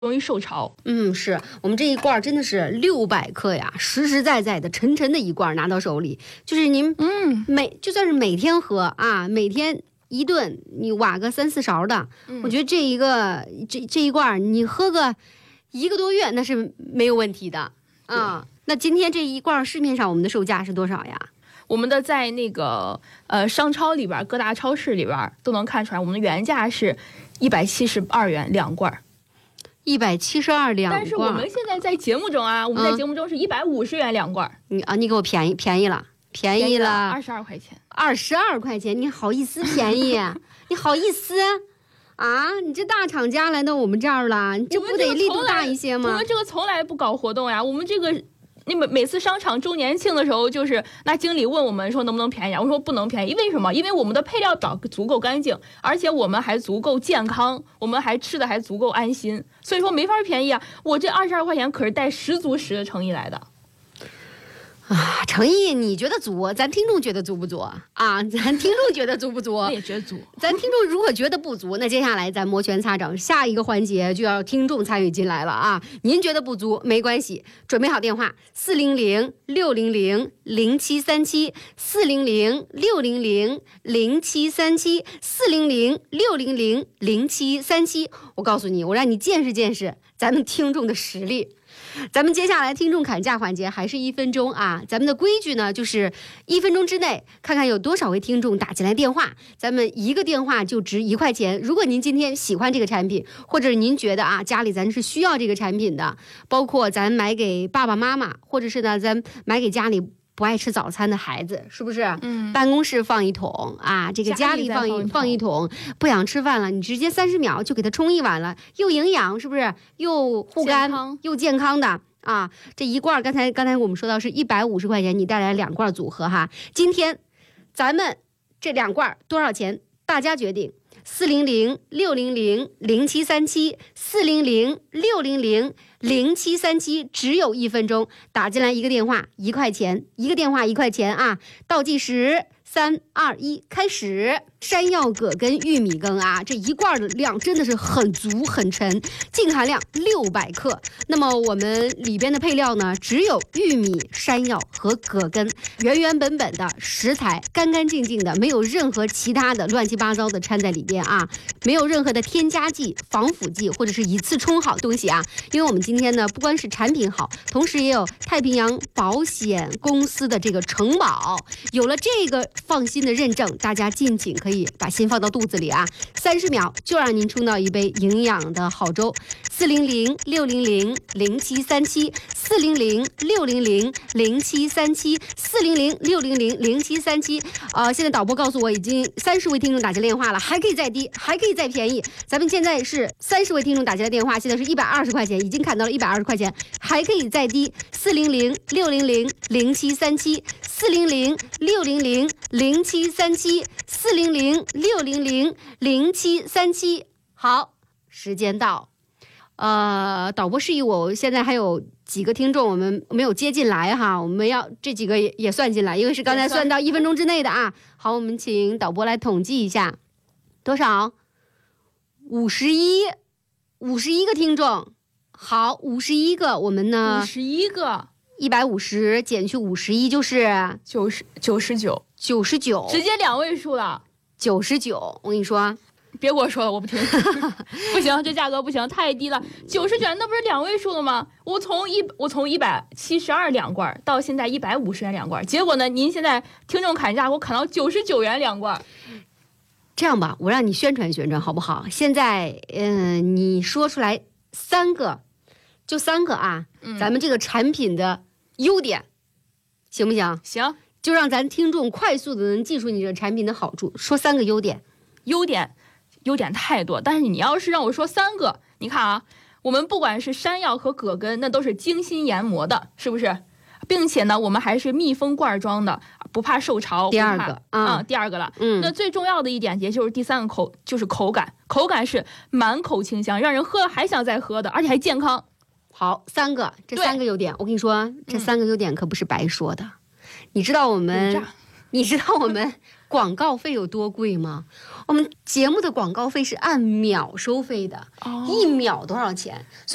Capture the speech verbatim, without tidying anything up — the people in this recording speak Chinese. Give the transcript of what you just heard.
容易受潮。 嗯，是我们这一罐真的是六百克呀，实实在在的沉沉的一罐拿到手里，就是您嗯每就算是每天喝啊，每天一顿你挖个三四勺的， 嗯、 我觉得这一个这这一罐你喝个一个多月那是没有问题的啊。那今天这一罐市面上我们的售价是多少呀？ 我们的在那个呃商超里边，各大超市里边都能看出来，我们的原价是一百七十二元两罐。 一百七十二两罐， 但是我们现在在节目中啊，我们在节目中是一百五十元两罐。 你啊，你给我便宜便宜了，便宜了二十二块钱， 二十二块钱，你好意思便宜？你好意思啊？你这大厂家来到我们这儿了，你这不得力度大一些吗？ 我们这个从来不搞活动呀，我们这个。你每每次商场周年庆的时候，就是那经理问我们说能不能便宜，我说不能便宜，为什么？因为我们的配料表足够干净，而且我们还足够健康，我们还吃的还足够安心，所以说没法便宜啊！我这二十二块钱可是带十足十的诚意来的。 啊，诚意你觉得足，咱听众觉得足不足啊？咱听众觉得足不足？ 我也觉得足。 咱听众如果觉得不足，那接下来咱摩拳擦掌，下一个环节就要听众参与进来了啊！您觉得不足没关系，准备好电话四零零六零零零七三七四零零六零零零七三七四零零六零零零七三七。我告诉你，我让你见识见识咱们听众的实力。咱们接下来听众砍价环节还是一分钟啊，咱们的规矩呢就是一分钟之内看看有多少位听众打进来电话，咱们一个电话就值一块钱。如果您今天喜欢这个产品，或者您觉得啊家里咱是需要这个产品的，包括咱买给爸爸妈妈，或者是呢咱买给家里不爱吃早餐的孩子，是不是？嗯，办公室放一桶啊，这个家里放一放一桶，不想吃饭了，你直接三十秒就给它冲一碗了，又营养，是不是？又护肝，又健康的啊！这一罐刚才刚才我们说到是一百五十块钱，你带来两罐组合哈。今天咱们这两罐多少钱？大家决定。四零零六零零零七三七四零零六零零零七三七，只有一分钟，打进来一个电话一块钱，一个电话一块钱啊！倒计时三二一，开始。山药葛根玉米羹啊，这一罐的量真的是很足很沉，净含量六百克。那么我们里边的配料呢，只有玉米、山药和葛根，原原本本的食材，干干净净的，没有任何其他的乱七八糟的掺在里边啊，没有任何的添加剂、防腐剂或者是一次冲好东西啊。因为我们今天呢，不光是产品好，同时也有太平洋保险公司的这个承保，有了这个放心的认证，大家尽情可以。可以把心放到肚子里啊，三十秒就让您冲到一杯营养的好粥。四零零六零零零七三七四零零六零零零七三七四零零六零零零七三七。呃，现在导播告诉我已经三十位听众打进电话了，还可以再低，还可以再便宜。咱们现在是三十位听众打进来电话，现在是一百二十块钱，已经砍到了一百二十块钱，还可以再低。四零零六零零零七三七四零零六零零零七三七四零零六零零零七三七。好，时间到。呃，导播示意我现在还有几个听众我们没有接进来哈，我们要这几个 也, 也算进来，因为是刚才算到一分钟之内的啊。好，我们请导播来统计一下，多少？五十一，五十一个听众。好，五十一个，我们呢？ 五十一个， 一百五十减去五十一就是九十九十九， 九十九， 直接两位数了。 九十九，我跟你说。 别跟我说了，我不听。不行，这价格不行，太低了。九十元那不是两位数了吗？我从一我从一百七十二两罐到现在一百五十元两罐，结果呢，您现在听众砍价给我砍到九十九元两罐。 这样吧，我让你宣传宣传好不好？现在，嗯、呃，你说出来三个，就三个啊，嗯、咱们这个产品的优点，行不行？ 行， 就让咱听众快速的能记住你这个产品的好处，说三个优点。 优点。优点太多，但是你要是让我说三个，你看啊，我们不管是山药和葛根，那都是精心研磨的，是不是？并且呢，我们还是密封罐装的，不怕受潮。 第二个啊、嗯，第二个了， 嗯， 那最重要的一点，也就是第三个口，就是口感，口感是满口清香，让人喝了还想再喝的，而且还健康。 好，三个，这三个优点，我跟你说，这三个优点可不是白说的。嗯、你知道我们，你知道我们广告费有多贵吗？我们节目的广告费是按秒收费的，哦、一秒多少钱？